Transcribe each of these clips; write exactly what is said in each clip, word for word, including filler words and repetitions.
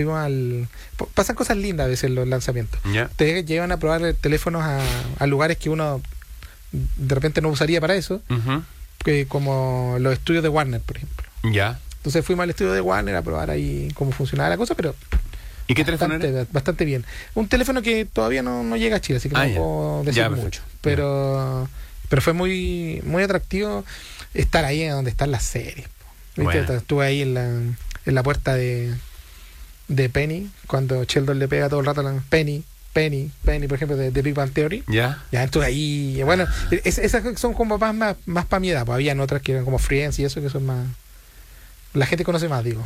fuimos al... Pasan cosas lindas a veces en los lanzamientos. Ya. Te llevan a probar teléfonos a, a lugares que uno de repente no usaría para eso, Uh-huh. que como los estudios de Warner, por ejemplo. Ya. Entonces fuimos al estudio de Warner a probar ahí cómo funcionaba la cosa, pero ¿Y qué teléfono bastante, era? bastante bien. Un teléfono que todavía no, no llega a Chile, así que Ah, no ya. puedo decir Ya, mucho. perfecto. Pero pero fue muy muy atractivo estar ahí donde están las series. ¿Viste? Bueno. Estuve ahí en la, en la puerta de, de Penny, cuando Sheldon le pega todo el rato a la Penny, Penny, Penny, por ejemplo, de, de Big Bang Theory. Ya. Ya estuve ahí. y Bueno, es- esas son como más, más, más para mi edad. Pues habían otras que eran como Friends y eso, que son más. La gente conoce más, digo.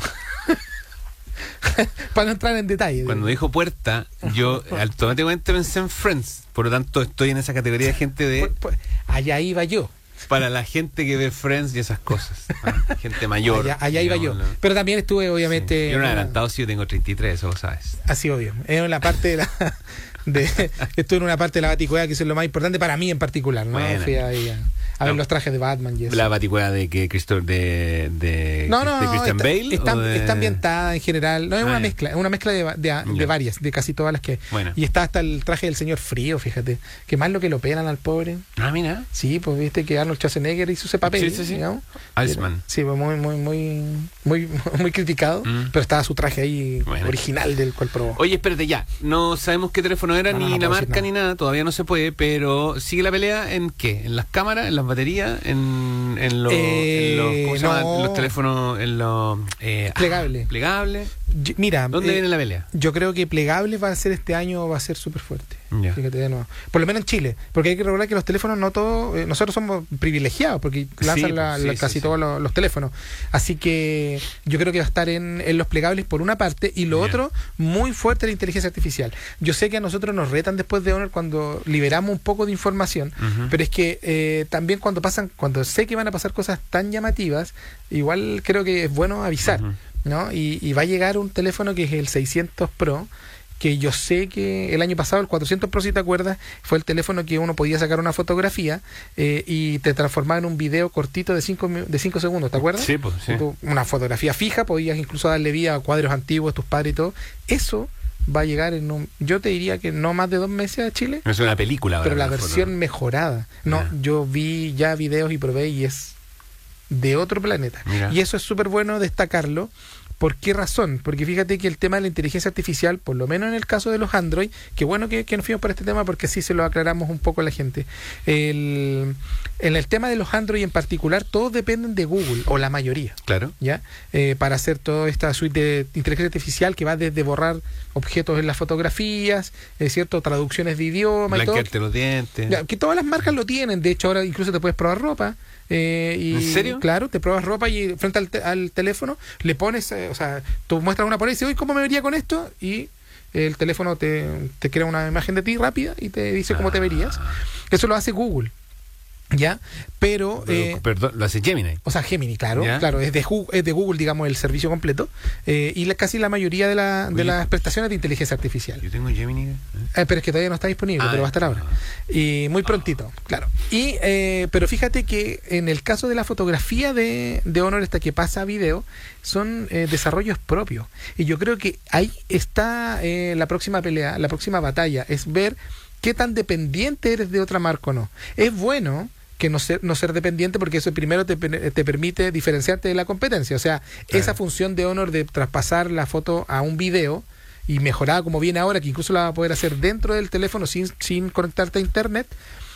Para no entrar en detalle. Cuando dijo puerta, yo automáticamente pensé en Friends. Por lo tanto, estoy en esa categoría de gente de... Pues- pues, allá iba yo. Para la gente que ve Friends y esas cosas. ¿Ah? Gente mayor. Allá, allá iba yo. digámoslo. Pero también estuve, obviamente. Sí. Yo no he en la- adelantado si yo tengo treinta y tres, eso lo sabes. Así, obvio. En la parte de la. De, estuve en una parte de la Baticueva que eso es lo más importante para mí en particular, ¿no? Bueno. Fui ahí a, a ver No. los trajes de Batman y eso. La baticueva de que Christopher de, de, No, no, de no, Christian está, Bale. está, ¿o de- está ambientada en general. No es Ah, una ya. mezcla, es una mezcla de, va- de, de Ya. varias, de casi todas las que. Bueno. Y está hasta el traje del señor Frío, fíjate. Que más lo que lo pelan al pobre. Ah, mira. Sí, pues viste que Arnold Schwarzenegger hizo ese papel. Sí, sí, sí. digamos. Iceman. Sí, pues muy, muy, muy, muy, muy criticado. Mm. Pero estaba su traje ahí Bueno. original del cual probó. Oye, espérate, ya. No sabemos qué teléfono era, No, no, ni no la puedo decir marca, nada. ni nada. Todavía no se puede, pero sigue la pelea en qué? ¿En las cámaras? ¿En las baterías? ¿En, en, los, Eh, en los, ¿cómo se llama? no. En los teléfonos? ¿En los eh, ah, Plegable. plegables? Yo- mira, ¿Dónde eh, viene la pelea? yo creo que plegable va a ser este año, va a ser súper fuerte. Ya. Fíjate de nuevo. Por lo menos en Chile, porque hay que recordar que los teléfonos no todos, eh, nosotros somos privilegiados porque lanzan Sí, la- sí, la- sí, casi sí. todos los, los teléfonos. Así que yo creo que va a estar en, en los plegables por una parte y lo Ya. otro, muy fuerte la inteligencia artificial. Yo sé que a nosotros nos retan después de Honor cuando liberamos un poco de información, Ujú. pero es que eh, también cuando pasan, cuando sé que van a pasar cosas tan llamativas, igual creo que es bueno avisar. Ujú. ¿No? Y, y va a llegar un teléfono que es el seiscientos Pro, que yo sé que el año pasado, el cuatrocientos Pro, si te acuerdas, fue el teléfono que uno podía sacar una fotografía eh, y te transformaba en un video cortito de cinco de cinco segundos, ¿te acuerdas? Sí, pues, sí. Tú, una fotografía fija, podías incluso darle vida a cuadros antiguos, tus padres y todo. Eso va a llegar en un, yo te diría que no más de dos meses a Chile, Es una película ahora. pero la foto. versión mejorada. No, Ya. yo vi ya videos y probé y es de otro planeta. Mira. Y eso es súper bueno destacarlo. ¿Por qué razón? Porque fíjate que el tema de la inteligencia artificial, por lo menos en el caso de los Android, qué bueno que, que nos fuimos por este tema porque así se lo aclaramos un poco a la gente. El, en el tema de los Android en particular, todos dependen de Google, o la mayoría. Claro. ¿Ya? Eh, para hacer toda esta suite de inteligencia artificial que va desde borrar objetos en las fotografías, es cierto, traducciones de idioma y todo. Blanquearte los dientes. Ya, que todas las marcas lo tienen, de hecho ahora incluso te puedes probar ropa. Eh, y, ¿En serio? Claro, te pruebas ropa y frente al, te- al teléfono le pones, eh, o sea, tú muestras una por ahí y dices, oye, ¿cómo me vería con esto? Y el teléfono te, te crea una imagen de ti rápida y te dice cómo te verías. Eso lo hace Google, ¿ya? Pero... Pero, eh, perdón, lo hace Gemini. o sea, Gemini, claro, ¿Ya? claro, es de, Gu- es de Google, digamos, el servicio completo, eh, y la, casi la mayoría de, la, de Oye. las prestaciones de inteligencia artificial. Yo tengo Gemini. ¿eh? Eh, pero es que todavía no está disponible, Ah, pero va a estar ahora. Y muy prontito, claro. Y eh, pero fíjate que en el caso de la fotografía de, de Honor, esta que pasa a video, son eh, desarrollos propios. Y yo creo que ahí está eh, la próxima pelea, la próxima batalla, es ver qué tan dependiente eres de otra marca o no. Es bueno que no ser, no ser dependiente porque eso primero te, pe- te permite diferenciarte de la competencia. O sea, Claro. esa función de Honor de traspasar la foto a un video y mejorada como viene ahora, que incluso la va a poder hacer dentro del teléfono sin, sin conectarte a internet,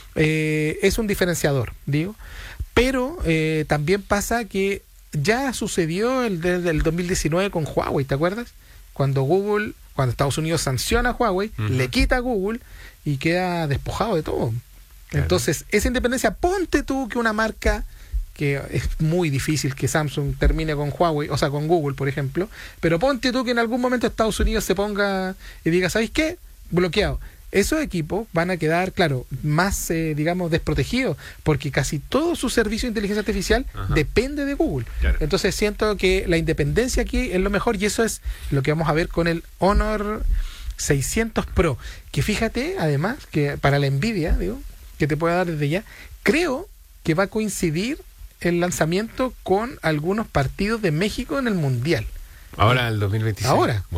eh, es un diferenciador, digo. Pero eh, también pasa que ya sucedió el desde el dos mil diecinueve con Huawei, ¿te acuerdas? Cuando Google, cuando Estados Unidos sanciona a Huawei, Ujú. le quita a Google y queda despojado de todo. Claro. Entonces, esa independencia, ponte tú que una marca que es muy difícil que Samsung termine con Huawei, o sea, con Google, por ejemplo, pero ponte tú que en algún momento Estados Unidos se ponga y diga, ¿sabéis qué? Bloqueado. Esos equipos van a quedar, claro, más, eh, digamos, desprotegidos, porque casi todo su servicio de inteligencia artificial Ajá. depende de Google. Claro. Entonces siento que la independencia aquí es lo mejor y eso es lo que vamos a ver con el Honor seiscientos Pro, que fíjate, además, que para la Nvidia, digo, que te puede dar desde ya, creo que va a coincidir el lanzamiento con algunos partidos de México en el Mundial. Ahora, el dos mil veintiséis. Ahora.